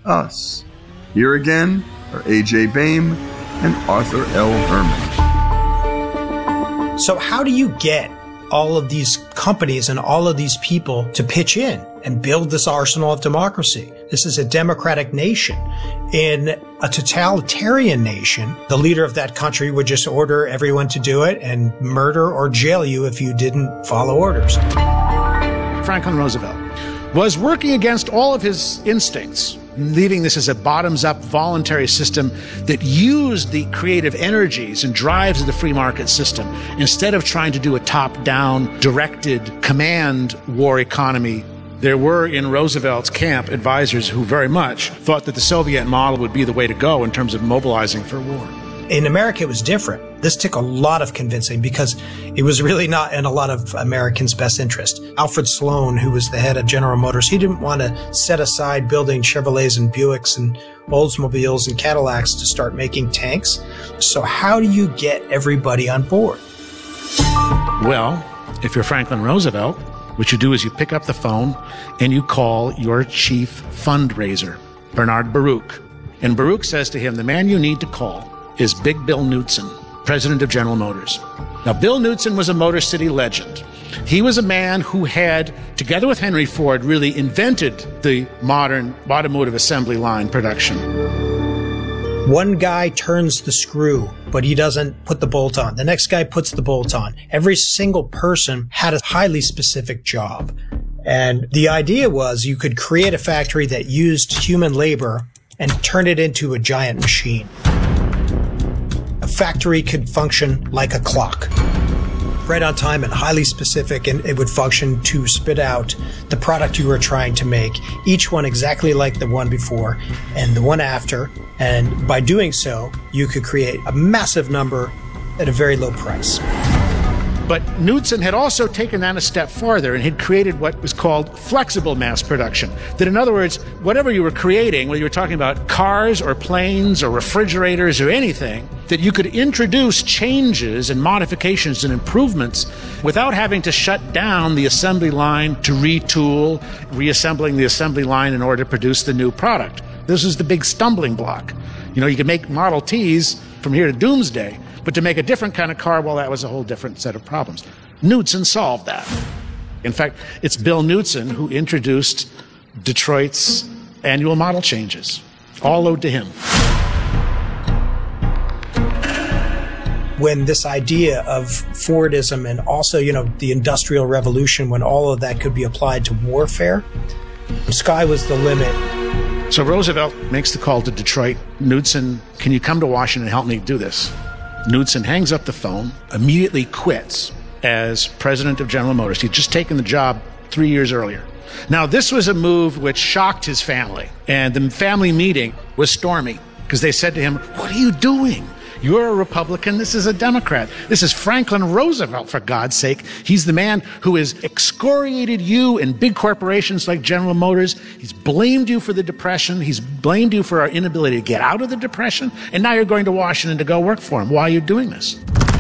us. Here again are A.J. Baim and Arthur L. Herman. So how do you get all of these companies and all of these people to pitch in and build this arsenal of democracy? This is a democratic nation. In a totalitarian nation, the leader of that country would just order everyone to do it and murder or jail you if you didn't follow orders. Franklin Roosevelt was working against all of his instincts, leaving this as a bottoms-up voluntary system that used the creative energies and drives of the free market system instead of trying to do a top-down, directed command war economy. There were in Roosevelt's camp advisors who very much thought that the Soviet model would be the way to go in terms of mobilizing for war. In America, it was different. This took a lot of convincing because it was really not in a lot of Americans' best interest. Alfred Sloan, who was the head of General Motors, he didn't want to set aside building Chevrolets and Buicks and Oldsmobiles and Cadillacs to start making tanks. So how do you get everybody on board? Well, if you're Franklin Roosevelt, what you do is you pick up the phone and you call your chief fundraiser, Bernard Baruch. And Baruch says to him, the man you need to call is Big Bill Knudsen, president of General Motors. Now, Bill Knudsen was a Motor City legend. He was a man who had, together with Henry Ford, really invented the modern automotive assembly line production. One guy turns the screw, but he doesn't put the bolt on. The next guy puts the bolt on. Every single person had a highly specific job. And the idea was you could create a factory that used human labor and turn it into a giant machine. A factory could function like a clock, right on time and highly specific, and it would function to spit out the product you were trying to make, each one exactly like the one before and the one after. And by doing so, you could create a massive number at a very low price. But Knudsen had also taken that a step farther and had created what was called flexible mass production. That, in other words, whatever you were creating, whether you were talking about cars or planes or refrigerators or anything, that you could introduce changes and modifications and improvements without having to shut down the assembly line to retool, reassembling the assembly line in order to produce the new product. This is the big stumbling block. You know, you can make Model Ts from here to doomsday, but to make a different kind of car, well, that was a whole different set of problems. Knudsen solved that. In fact, it's Bill Knudsen who introduced Detroit's annual model changes, all owed to him. When this idea of Fordism and also, the Industrial Revolution, when all of that could be applied to warfare, the sky was the limit. So Roosevelt makes the call to Detroit. Knudsen, can you come to Washington and help me do this? Knudsen hangs up the phone, immediately quits as president of General Motors. He'd just taken the job 3 years earlier. Now, this was a move which shocked his family. And the family meeting was stormy because they said to him, "What are you doing? You're a Republican. This is a Democrat. This is Franklin Roosevelt, for God's sake. He's the man who has excoriated you and big corporations like General Motors. He's blamed you for the Depression. He's blamed you for our inability to get out of the Depression. And now you're going to Washington to go work for him. Why are you doing this?"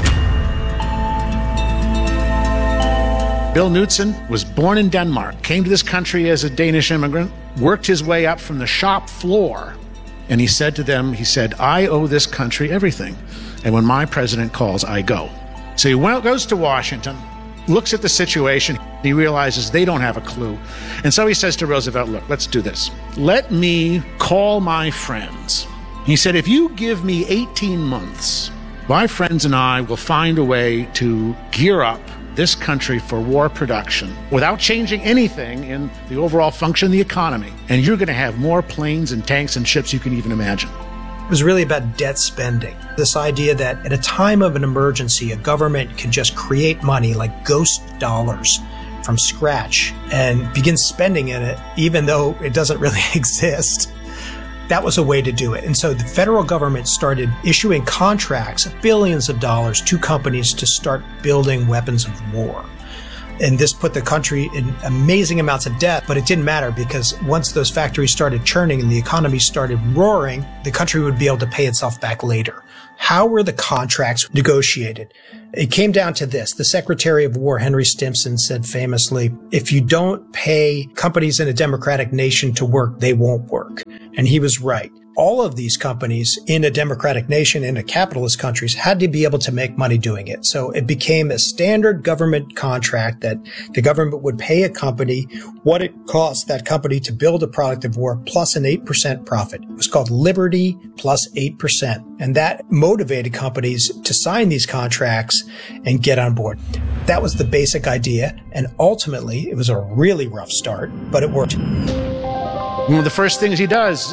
Bill Knudsen was born in Denmark, came to this country as a Danish immigrant, worked his way up from the shop floor. And he said to them, "I owe this country everything. And when my president calls, I go." So he goes to Washington, looks at the situation. He realizes they don't have a clue. And so he says to Roosevelt, "Look, let's do this. Let me call my friends." He said, "If you give me 18 months, my friends and I will find a way to gear up this country for war production without changing anything in the overall function of the economy. And you're going to have more planes and tanks and ships you can even imagine." It was really about debt spending. This idea that at a time of an emergency, a government could just create money like ghost dollars from scratch and begin spending in it, even though it doesn't really exist. That was a way to do it. And so the federal government started issuing contracts of billions of dollars to companies to start building weapons of war. And this put the country in amazing amounts of debt, but it didn't matter because once those factories started churning and the economy started roaring, the country would be able to pay itself back later. How were the contracts negotiated? It came down to this. The Secretary of War, Henry Stimson, said famously, "If you don't pay companies in a democratic nation to work, they won't work." work. And he was right. All of these companies in a democratic nation, in a capitalist countries, had to be able to make money doing it. So it became a standard government contract that the government would pay a company what it cost that company to build a product of war plus an 8% profit. It was called Liberty plus 8%. And that motivated companies to sign these contracts and get on board. That was the basic idea. And ultimately, it was a really rough start, but it worked. One of the first things he does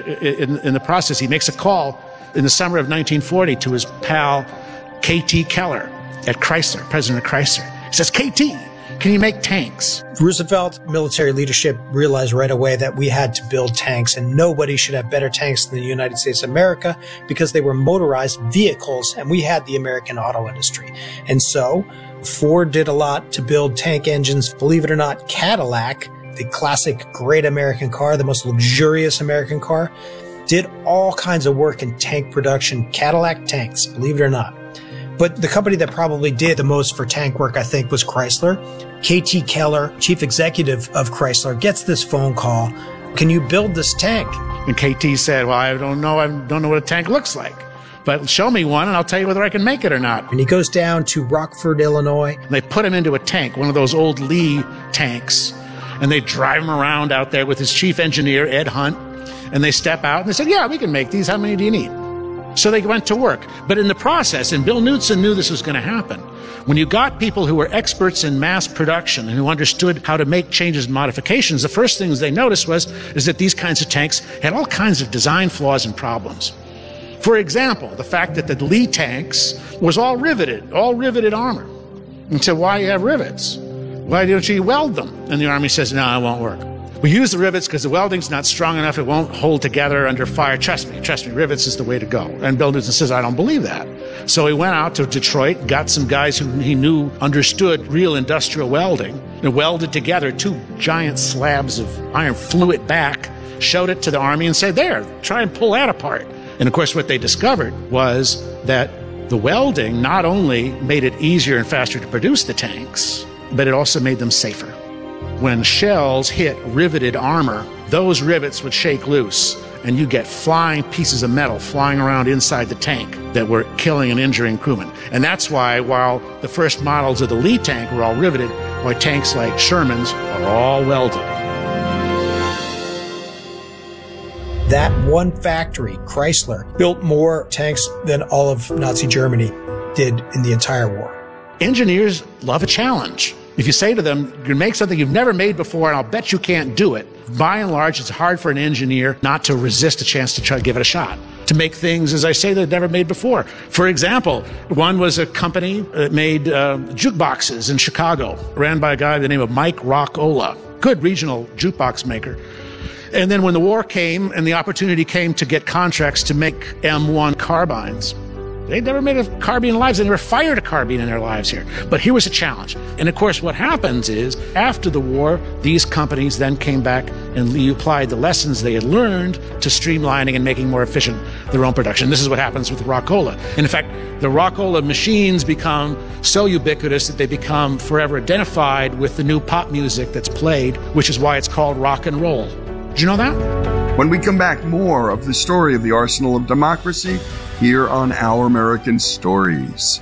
in the process, he makes a call in the summer of 1940 to his pal K.T. Keller at Chrysler, president of Chrysler. He says, K.T., can you make tanks? Roosevelt military leadership realized right away that we had to build tanks, and nobody should have better tanks than the United States of America because they were motorized vehicles, and we had the American auto industry. And so Ford did a lot to build tank engines. Believe it or not, Cadillac, the classic great American car, the most luxurious American car, did all kinds of work in tank production, Cadillac tanks, believe it or not. But the company that probably did the most for tank work, I think, was Chrysler. K.T. Keller, chief executive of Chrysler, gets this phone call. Can you build this tank? And K.T. said, well, I don't know what a tank looks like. But show me one and I'll tell you whether I can make it or not. And he goes down to Rockford, Illinois. And they put him into a tank, one of those old Lee tanks. And they drive him around out there with his chief engineer, Ed Hunt. And they step out and they said, yeah, we can make these. How many do you need? So they went to work. But in the process, and Bill Knudsen knew this was going to happen, when you got people who were experts in mass production and who understood how to make changes and modifications, the first things they noticed is that these kinds of tanks had all kinds of design flaws and problems. For example, the fact that the Lee tanks was all riveted armor. And so why do you have rivets? Why don't you weld them? And the Army says, no, it won't work. We use the rivets because the welding's not strong enough. It won't hold together under fire. Trust me, rivets is the way to go. And Bill Knudsen says, I don't believe that. So he went out to Detroit, got some guys who he knew understood real industrial welding, and welded together two giant slabs of iron, flew it back, showed it to the Army and said, there, try and pull that apart. And of course, what they discovered was that the welding not only made it easier and faster to produce the tanks, but it also made them safer. When shells hit riveted armor, those rivets would shake loose, and you get flying pieces of metal flying around inside the tank that were killing and injuring crewmen. And that's why, while the first models of the Lee tank were all riveted, why tanks like Sherman's are all welded. That one factory, Chrysler, built more tanks than all of Nazi Germany did in the entire war. Engineers love a challenge. If you say to them, you can make something you've never made before, and I'll bet you can't do it, by and large, it's hard for an engineer not to resist a chance to try to give it a shot, to make things, as I say, they've never made before. For example, one was a company that made jukeboxes in Chicago, ran by a guy by the name of Mike Rockola, good regional jukebox maker. And then when the war came and the opportunity came to get contracts to make M1 carbines, they'd never made a carbine in their lives. They never fired a carbine in their lives here. But here was a challenge. And of course, what happens is, after the war, these companies then came back and applied the lessons they had learned to streamlining and making more efficient their own production. This is what happens with Rockola. And in fact, the Rockola machines become so ubiquitous that they become forever identified with the new pop music that's played, which is why it's called rock and roll. Did you know that? When we come back, more of the story of the arsenal of democracy here on Our American Stories.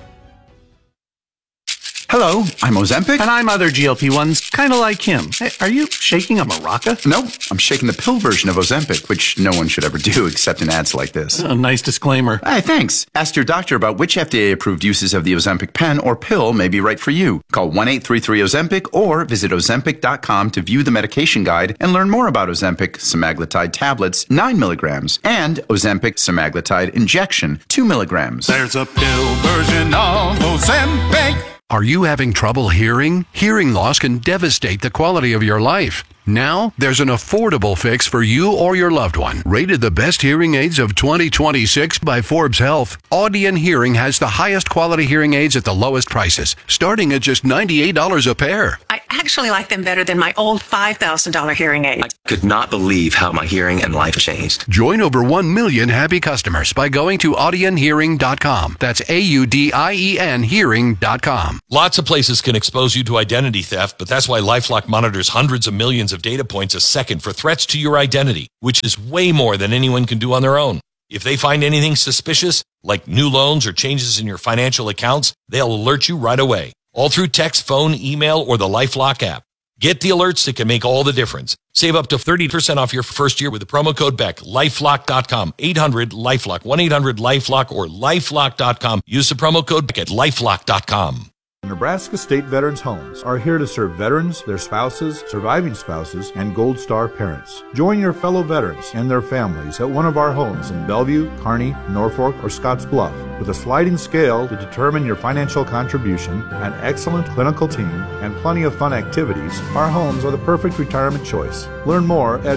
Hello, I'm Ozempic. And I'm other GLP-1s, kind of like him. Hey, are you shaking a maraca? No, I'm shaking the pill version of Ozempic, which no one should ever do except in ads like this. A nice disclaimer. Hey, thanks. Ask your doctor about which FDA-approved uses of the Ozempic pen or pill may be right for you. Call 1-833-OZEMPIC or visit Ozempic.com to view the medication guide and learn more about Ozempic semaglutide tablets, 9 milligrams, and Ozempic semaglutide injection, 2 milligrams. There's a pill version of Ozempic. Are you having trouble hearing? Hearing loss can devastate the quality of your life. Now, there's an affordable fix for you or your loved one. Rated the best hearing aids of 2026 by Forbes Health, Audion Hearing has the highest quality hearing aids at the lowest prices, starting at just $98 a pair. I actually like them better than my old $5,000 hearing aid. I could not believe how my hearing and life changed. Join over 1 million happy customers by going to audionhearing.com. That's AUDIEN hearing.com. Lots of places can expose you to identity theft, but that's why LifeLock monitors hundreds of millions billions of data points a second for threats to your identity, which is way more than anyone can do on their own. If they find anything suspicious, like new loans or changes in your financial accounts, they'll alert you right away, all through text, phone, email, or the LifeLock app. Get the alerts that can make all the difference. Save up to 30% off your first year with the promo code BECK. LifeLock.com, 800-LifeLock, 1-800-LifeLock, or LifeLock.com. Use the promo code BECK at LifeLock.com. Nebraska State Veterans Homes are here to serve veterans, their spouses, surviving spouses, and Gold Star parents. Join your fellow veterans and their families at one of our homes in Bellevue, Kearney, Norfolk, or Scottsbluff. With a sliding scale to determine your financial contribution, an excellent clinical team, and plenty of fun activities, our homes are the perfect retirement choice. Learn more at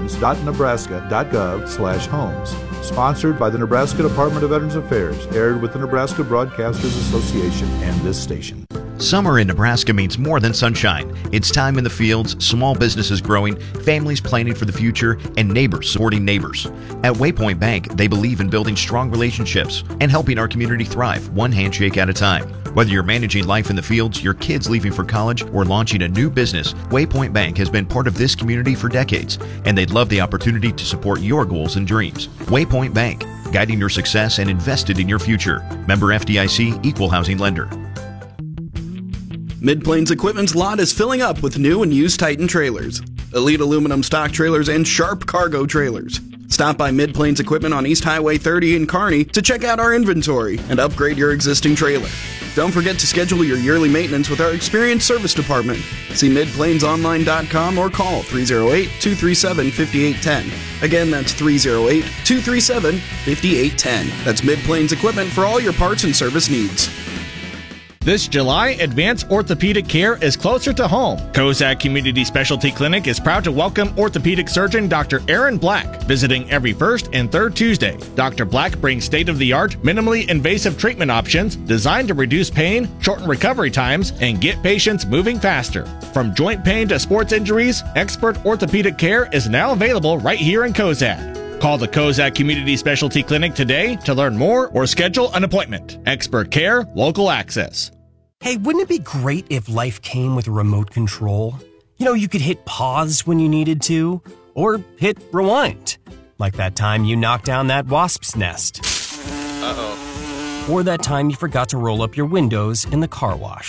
veterans.nebraska.gov/homes. Sponsored by the Nebraska Department of Veterans Affairs, aired with the Nebraska Broadcasters Association and this station. Summer in Nebraska means more than sunshine. It's time in the fields, small businesses growing, families planning for the future, and neighbors supporting neighbors. At Waypoint Bank, they believe in building strong relationships and helping our community thrive one handshake at a time. Whether you're managing life in the fields, your kids leaving for college, or launching a new business, Waypoint Bank has been part of this community for decades, and they'd love the opportunity to support your goals and dreams. Waypoint Bank, guiding your success and invested in your future. Member FDIC, Equal Housing Lender. Mid-Plains Equipment's lot is filling up with new and used Titan trailers, Elite aluminum stock trailers, and Sharp cargo trailers. Stop by Mid-Plains Equipment on East Highway 30 in Kearney to check out our inventory and upgrade your existing trailer. Don't forget to schedule your yearly maintenance with our experienced service department. See midplainsonline.com or call 308-237-5810. Again, that's 308-237-5810. That's Mid-Plains Equipment for all your parts and service needs. This July, advanced orthopedic care is closer to home. Kozak Community Specialty Clinic is proud to welcome orthopedic surgeon Dr. Aaron Black, visiting every first and third Tuesday. Dr. Black brings state-of-the-art, minimally invasive treatment options designed to reduce pain, shorten recovery times, and get patients moving faster. From joint pain to sports injuries, expert orthopedic care is now available right here in Kozak. Call the Kozak Community Specialty Clinic today to learn more or schedule an appointment. Expert care, local access. Hey, wouldn't it be great if life came with a remote control? You know, you could hit pause when you needed to, or hit rewind. Like that time you knocked down that wasp's nest. Uh-oh. Or that time you forgot to roll up your windows in the car wash.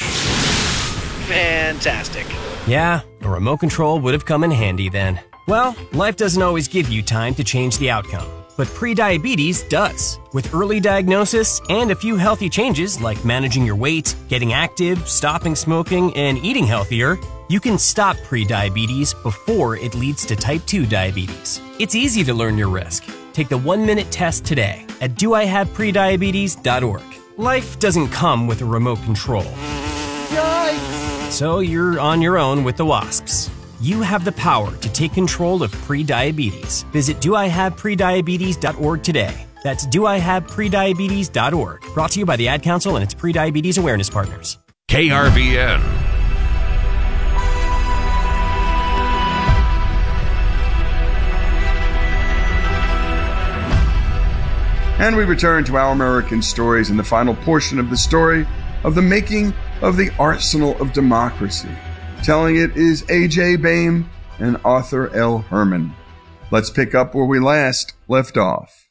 Fantastic. Yeah, a remote control would have come in handy then. Well, life doesn't always give you time to change the outcome, but prediabetes does. With early diagnosis and a few healthy changes like managing your weight, getting active, stopping smoking, and eating healthier, you can stop prediabetes before it leads to type 2 diabetes. It's easy to learn your risk. Take the 1-minute test today at doihaveprediabetes.org. Life doesn't come with a remote control. Yikes! So you're on your own with the wasps. You have the power to take control of prediabetes. Visit doihaveprediabetes.org today. That's doihaveprediabetes.org. Brought to you by the Ad Council and its Prediabetes Awareness Partners. KRVN. And we return to Our American Stories in the final portion of the story of the making of the Arsenal of Democracy. Telling it is A.J. Boehm and Arthur L. Herman. Let's pick up where we last left off.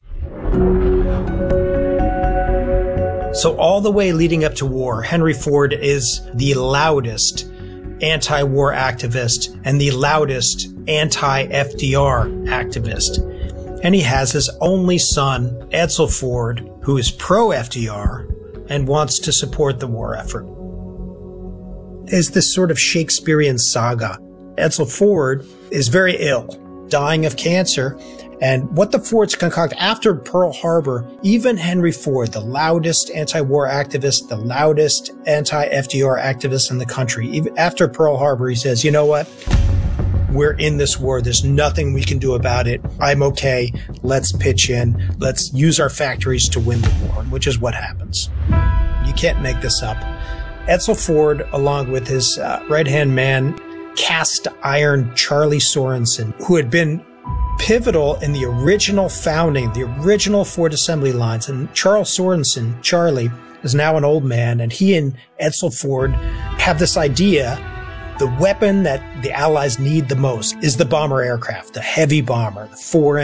So all the way leading up to war, Henry Ford is the loudest anti-war activist and the loudest anti-FDR activist. And he has his only son, Edsel Ford, who is pro-FDR and wants to support the war effort. Is this sort of Shakespearean saga. Edsel Ford is very ill, dying of cancer, and what the Fords concoct after Pearl Harbor, even Henry Ford, the loudest anti-war activist, the loudest anti-FDR activist in the country, even after Pearl Harbor, he says, you know what? We're in this war. There's nothing we can do about it. I'm okay. Let's pitch in. Let's use our factories to win the war, which is what happens. You can't make this up. Edsel Ford, along with his right-hand man, cast iron Charlie Sorensen, who had been pivotal in the original founding, the original Ford assembly lines. And Charles Sorensen, Charlie, is now an old man, and he and Edsel Ford have this idea The weapon that the Allies need the most is the bomber aircraft, the heavy bomber, the 4